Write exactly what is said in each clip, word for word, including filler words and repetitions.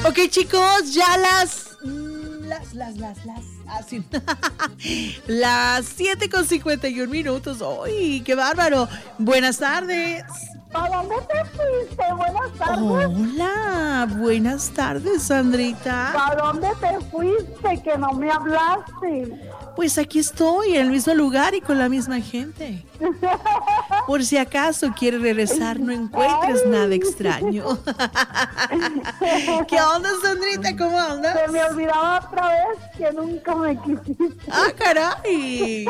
Ok, chicos, ya las... Las, las, las, las... Así. Las siete con cincuenta y un minutos. ¡Uy, qué bárbaro! Buenas tardes. ¿A dónde te fuiste? Buenas tardes. Hola, buenas tardes, Sandrita. ¿A dónde te fuiste que no me hablaste? Pues aquí estoy, en el mismo lugar y con la misma gente. Por si acaso quieres regresar, no encuentres Ay. nada extraño. ¿Qué onda, Sandrita? ¿Cómo andas? Se me olvidaba otra vez que nunca me quisiste. ¡Ah, caray!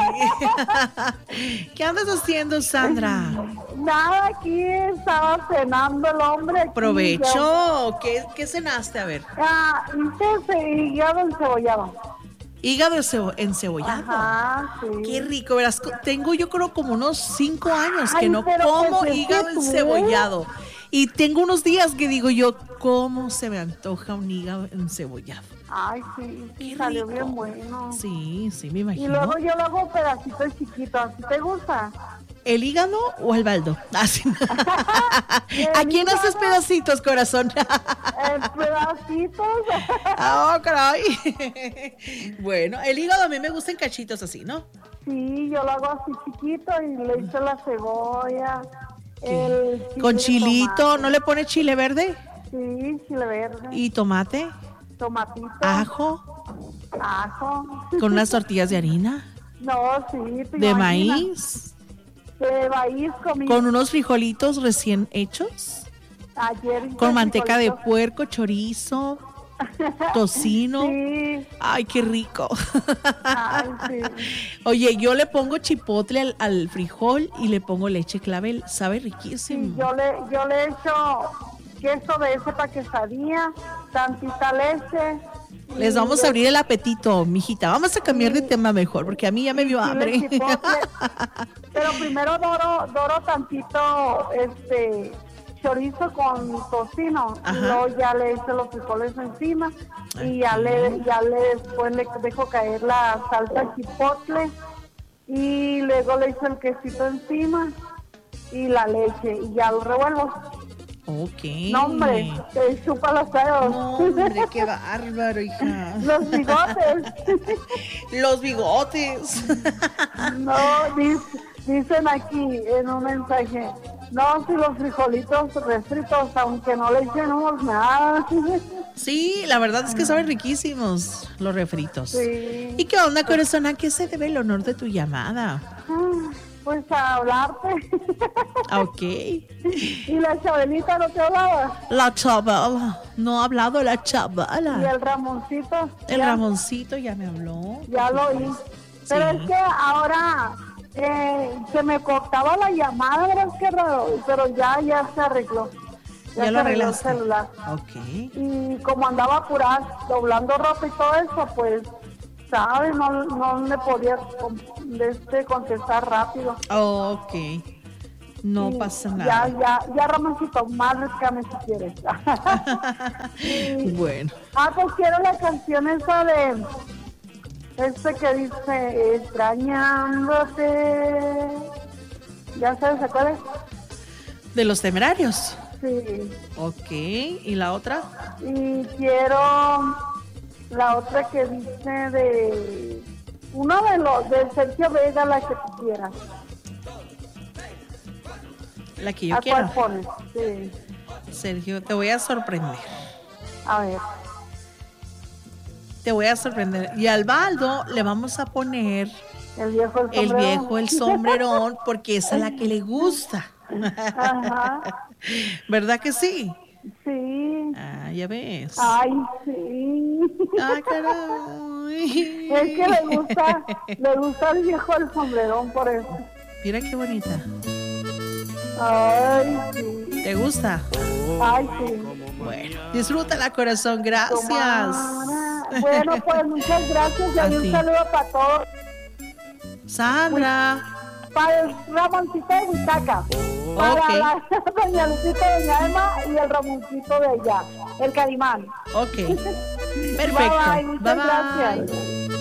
¿Qué andas haciendo, Sandra? Nada, aquí estaba cenando el hombre. Aquí, Provecho. ¿Qué, qué cenaste? A ver. Ah, hice hígado encebollado. Hígado encebo- encebollado. Ajá, sí. Qué rico, verás, co- tengo yo creo como unos cinco años que Ay, no pero como pues es que hígado tú- encebollado. Y tengo unos días que digo yo, ¿cómo se me antoja un hígado encebollado? Ay, sí, sí, Qué salió rico. bien bueno. Sí, sí, me Y imagino. luego yo lo hago pedacitos chiquitos. ¿Sí te gusta? ¿El hígado o el baldo? Así. El ¿A quién haces hígado. pedacitos, corazón? En pedacitos. ¡Oh, caray! Bueno, el hígado a mí me gusta en cachitos así, ¿no? Sí, yo lo hago así chiquito y le echo la cebolla. El chile Con de chilito, tomate. ¿no le pone chile verde? Sí, chile verde. ¿Y tomate? Tomatito. ¿Ajo? Ajo. ¿Con unas tortillas de harina? No, sí. ¿te ¿De imaginas? maíz? De maíz comí ¿Con unos frijolitos recién hechos? ayer. hice ¿Con manteca de frijolitos. puerco, chorizo, tocino? Sí. ¡Ay, qué rico! Ay, sí. Oye, yo le pongo chipotle al, al frijol y le pongo leche clavel. Sabe Sí, riquísimo. yo le, yo le echo queso de ese para quesadilla, tantita leche. Les y vamos a le- abrir el apetito, mijita. Vamos a cambiar de Sí. tema mejor, porque a mí ya me dio chile hambre. chipotle. Pero primero doro, doro tantito este chorizo con tocino. Ajá. Y luego ya le echo los frijoles encima. Y ya Ok. le, ya le después le dejo caer la salsa chipotle. Y luego le echo el quesito encima. Y la leche. Y ya lo revuelvo. Ok. No, hombre, te chupa los dedos. No, hombre, qué bárbaro, hija. Los bigotes. Los bigotes. No, dic- dicen aquí en un mensaje, no, si los frijolitos refritos, aunque no le echemos nada. Sí, la verdad es que saben riquísimos los refritos. Sí. ¿Y qué onda, corazón? ¿A qué se debe el honor de tu llamada? Ah, Pues a hablarte. Ah, ok. Y la Chabelita no te hablaba. La chavala. No ha hablado la Y chavala. el Ramoncito. El ya- Ramoncito ya me habló. Ya lo oí. Pero Sí. es que ahora eh, se me cortaba la llamada, ¿verdad? Qué raro. Pero ya, ya se arregló. Ya se lo arregló el arreglaste. celular. Ok. Y como andaba apurada, doblando ropa y todo eso, pues, ¿sabes? No, no le podía con- este, contestar rápido. Ok. No Y pasa Ya, nada. ya, ya, Ramoncito, más rescame si quieres. Y- Bueno. Ah, pues quiero la canción esa de... Este que dice, extrañándote. ¿Ya sabes cuál es? De los temerarios. Sí. Ok. ¿Y la otra? Y quiero la otra que dice de... Uno de los de Sergio Vega, la que tú quieras. La que yo ¿A quiero. cuál pones? Sí. Sergio, te voy a sorprender. A ver. Te voy a sorprender. Y al Baldo le vamos a poner El viejo el el sombrero. viejo, el sombrerón, porque esa es la que le gusta. Ajá. ¿Verdad que sí? Sí. Ah, ya ves. Ay, sí. Ah, caray. Es que le gusta, le gusta el viejo el sombrerón por eso. Mira qué bonita. Ay, sí. ¿Te gusta? Ay, sí. Bueno, disfrútala, corazón. Gracias. Tomara. Bueno, pues muchas gracias y A ahí un ti. saludo para todos. Sandra. Para el Ramoncito de Huitaca. Para Ok. la doña Lucita, doña Emma y el Ramoncito de allá, el Carimán. Ok. Perfecto. Bye, bye, muchas Bye, gracias.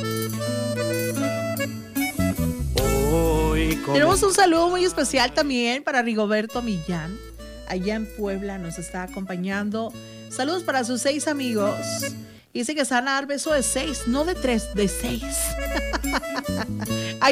Hoy como Tenemos un saludo muy especial también para Rigoberto Millán. Allá en Puebla nos está acompañando Saludos para sus seis amigos. Dice que se van a dar beso de seis, no de tres, de seis.